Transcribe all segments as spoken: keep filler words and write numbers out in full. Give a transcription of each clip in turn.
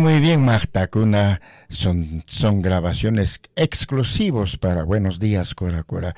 muy bien, Magda Cuna. Son, son grabaciones exclusivos para Buenos Días, Cora Cora.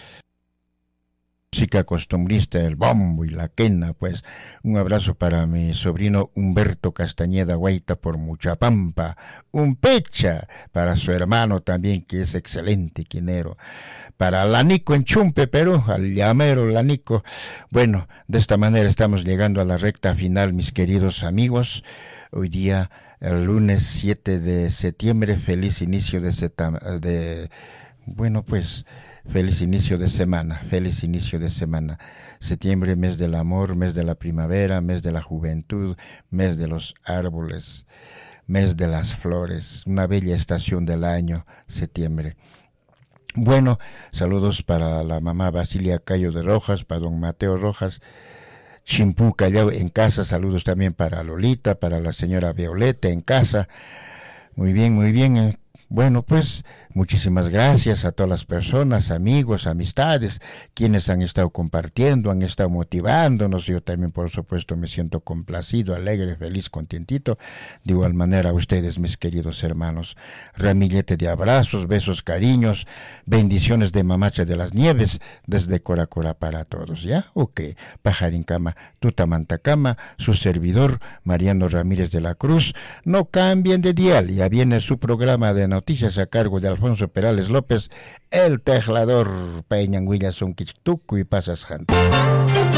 Música costumbrista, el bombo y la quena, pues. Un abrazo para mi sobrino Humberto Castañeda Guaita por Muchapampa. Un pecha para su hermano también, que es excelente quinero. Para Lanico en Chumpe, Perú, al llamero Lanico. Bueno, de esta manera estamos llegando a la recta final, mis queridos amigos. Hoy día, el lunes siete de septiembre, feliz inicio de, seta, de bueno, pues, feliz inicio de semana, feliz inicio de semana. Septiembre, mes del amor, mes de la primavera, mes de la juventud, mes de los árboles, mes de las flores, una bella estación del año, septiembre. Bueno, saludos para la mamá Basilia Cayo de Rojas, para don Mateo Rojas, Chimpú Callao en casa, saludos también para Lolita, para la señora Violeta en casa. Muy bien, muy bien. Bueno, pues muchísimas gracias a todas las personas, amigos, amistades, quienes han estado compartiendo, han estado motivándonos. Yo también, por supuesto, me siento complacido, alegre, feliz, contentito. De igual manera a ustedes, mis queridos hermanos. Ramillete de abrazos, besos, cariños, bendiciones de Mamacha de las Nieves, desde Cora Cora para todos, ¿ya? Ok, Pajarincama, Tutamantacama, su servidor, Mariano Ramírez de la Cruz. No cambien de dial, ya viene su programa de noticias a cargo de Alfonso Perales López, el tejlador Peñanguilla Son Quichtuco y Pasas Jante.